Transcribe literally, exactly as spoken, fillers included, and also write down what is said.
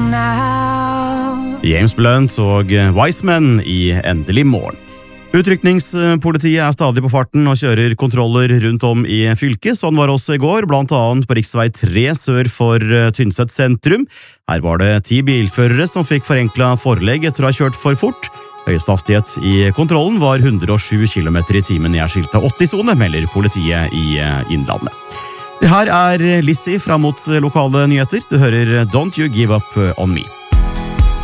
now. James Blunt og Wiseman i Endelig morgen. Utrykningspolitiet er stadig på farten og kjører kontroller rundt om i fylket. Sånn var også i går, blant annet på riksvei tre sør for Tynset sentrum. Her var det ti bilførere som fikk forenklet forelegg etter å ha kjørt for fort. Høyeste hastighet i kontrollen var hundre og sju kilometer i timen i skiltet åtti-sone, melder politiet i Innlandet. Det her er Lizzie fra mot lokale nyheter. Du hører Don't You Give Up On Me.